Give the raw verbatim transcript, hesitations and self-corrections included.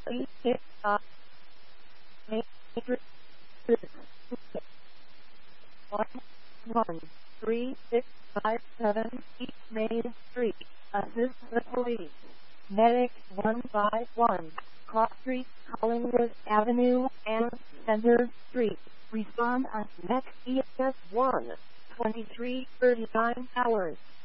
three six five one one three six five seven East Main Street. Assist the police. Medic one five one, Cross Street, Collingwood Avenue, and Center Street. Respond at next E S one, twenty-three thirty-nine hours.